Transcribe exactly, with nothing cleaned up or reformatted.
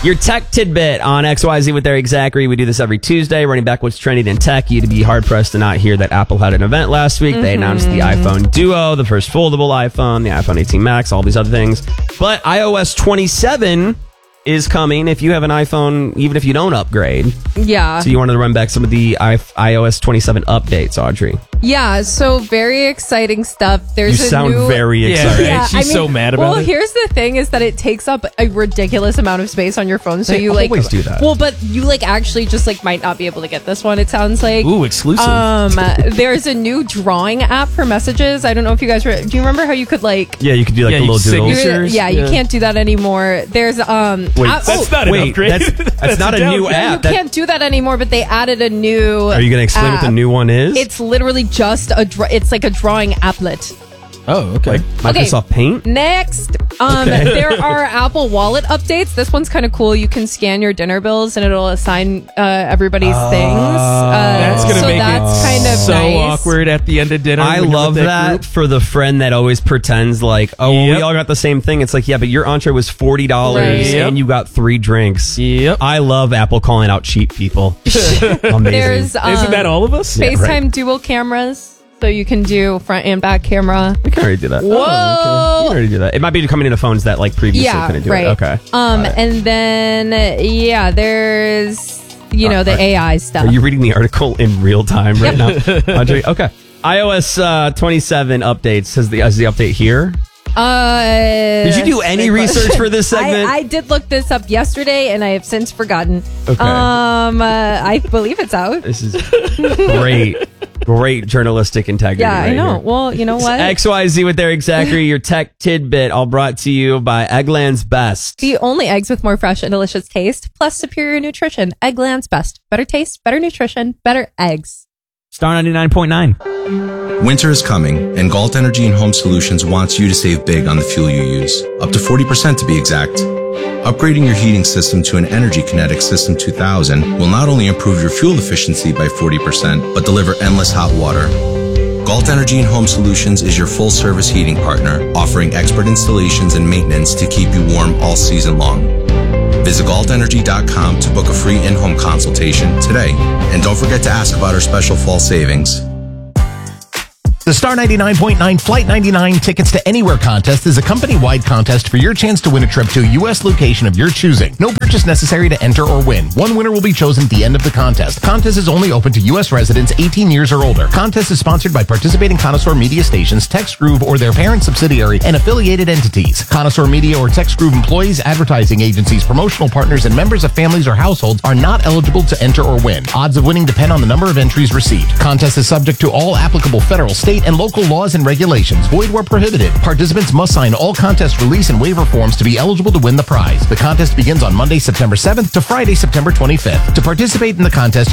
Your tech tidbit on X Y Z with Eric Zachary. We do this every Tuesday, running back what's trending in tech. You'd be hard-pressed to not hear that Apple had an event last week. Mm-hmm. They announced the iPhone Duo, the first foldable iPhone, the iPhone eighteen Max, all these other things. But i O S twenty-seven is coming if you have an iPhone, even if you don't upgrade. Yeah. So you wanted to run back some of the i O S twenty-seven updates, Audrey. Yeah, so very exciting stuff. There's you a sound new, very excited. Yeah, She's I mean, so mad about well, it. Well, here's the thing is that it takes up a ridiculous amount of space on your phone. So They you like always do that. Well, but you like actually just like might not be able to get this one, it sounds like. Ooh, exclusive. Um, there's a new drawing app for messages. I don't know if you guys re- do you remember how you could like Yeah, you could do like Yeah, the you little doodles. signatures. Yeah, you Yeah. can't do that anymore. There's um Wait, app- That's oh, not an wait, upgrade. that's- that's not a downgrade. new app. you that- can't do that anymore, but they added a new Are you going to explain what the app. new one is? It's literally just a dra- it's like a drawing applet. Oh, okay. Microsoft Paint? Next, um, Okay. there are Apple Wallet updates. This one's kind of cool. You can scan your dinner bills and it'll assign uh, everybody's things. Uh, That's gonna so make that's it kind of so nice. awkward at the end of dinner. I when you're love with that, group. for the friend that always pretends like, oh, well, Yep. we all got the same thing. It's like, yeah, but your entree was forty dollars Right. Yep. and you got three drinks. Yep. I love Apple calling out cheap people. Amazing. There's um, Isn't that all of us? Yeah, FaceTime right. dual cameras, so you can do front and back camera. we can already do that. Whoa. We can already do that. It might be coming into phones that like previously Yeah, couldn't do right. it. Okay. Um, Got it. and then uh, yeah, there's you know Uh, the are- A I stuff. Are you reading the article in real time right now? Audrey? Okay. i O S uh, twenty-seven updates. Has the, is the update here? Uh, Did you do any research for this segment? I, I did look this up yesterday, and I have since forgotten. Okay. Um, uh, I believe it's out. This is great, great journalistic integrity. Yeah, I right know. here. Well, you know what? X Y Z with Eric Zachary, your tech tidbit, all brought to you by Eggland's Best. The only eggs with more fresh and delicious taste, plus superior nutrition. Eggland's Best. Better taste, better nutrition, better eggs. Star ninety-nine point nine. Winter is coming, and Galt Energy and Home Solutions wants you to save big on the fuel you use, up to forty percent to be exact. Upgrading your heating system to an Energy Kinetic System two thousand will not only improve your fuel efficiency by forty percent, but deliver endless hot water. Galt Energy and Home Solutions is your full-service heating partner, offering expert installations and maintenance to keep you warm all season long. Visit galt energy dot com to book a free in-home consultation today. And don't forget to ask about our special fall savings. The Star ninety-nine point nine Flight ninety-nine Tickets to Anywhere contest is a company-wide contest for your chance to win a trip to a U S location of your choosing. No purchase necessary to enter or win. One winner will be chosen at the end of the contest. Contest is only open to U S residents eighteen years or older. Contest is sponsored by participating Connoisseur Media stations, TextGroove, or their parent subsidiary and affiliated entities. Connoisseur Media or TextGroove employees, advertising agencies, promotional partners, and members of families or households are not eligible to enter or win. Odds of winning depend on the number of entries received. Contest is subject to all applicable federal, state, and local laws and regulations. Void where prohibited. Participants must sign all contest release and waiver forms to be eligible to win the prize. The contest begins on Monday, September seventh to Friday, September twenty-fifth. To participate in the contest,